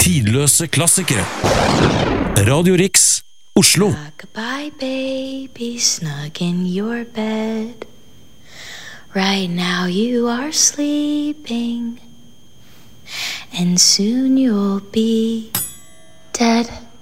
Tidløse klassikere. Radio Rix, Oslo. Rock-a-bye baby, snug in your bed. Right now you are sleeping, and soon you'll be dead.